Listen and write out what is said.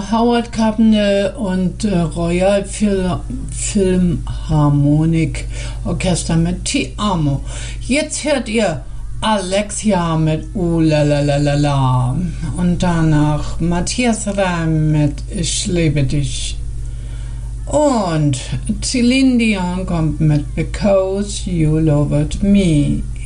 Howard Carpendale und Royal Philharmonic Orchester mit Ti Amo. Jetzt hört ihr Alexia mit la la la la la und danach Matthias Reim mit Ich liebe dich. Und Celine Dion kommt mit Because You Loved Me.